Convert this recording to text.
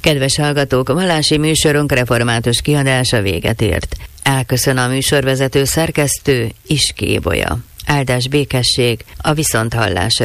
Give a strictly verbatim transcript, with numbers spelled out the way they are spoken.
Kedves hallgatók, a vallási műsorunk református kiadása véget ért. Elköszön a műsorvezető szerkesztő, Iské Bolya. Áldás békesség, a viszonthallásra.